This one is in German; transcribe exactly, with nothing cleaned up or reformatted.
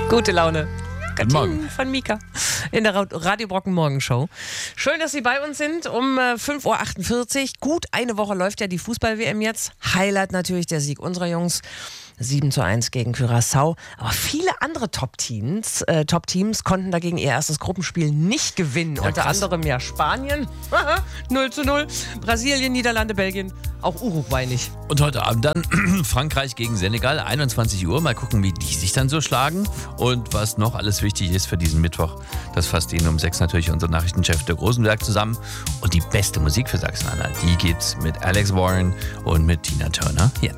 Gute Laune. Guten Morgen. Von Mika in der Radio Brocken Morgenshow. Schön, dass Sie bei uns sind um fünf Uhr achtundvierzig. Gut eine Woche läuft ja die Fußball-W M jetzt. Highlight natürlich der Sieg unserer Jungs. sieben zu eins gegen Curaçao. Aber viele andere Top-Teams, äh, Top-Teams konnten dagegen ihr erstes Gruppenspiel nicht gewinnen. Ja, Unter krass. anderem ja Spanien, null zu null. Brasilien, Niederlande, Belgien, auch Uruguay nicht. Und heute Abend dann Frankreich gegen Senegal, einundzwanzig Uhr. Mal gucken, wie die sich dann so schlagen. Und was noch alles wichtig ist für diesen Mittwoch, das fasst Ihnen um sechs natürlich unser Nachrichtenchef der Rosenberg zusammen. Und die beste Musik für Sachsen-Anhalt, die gibt's mit Alex Warren und mit Tina Turner jetzt.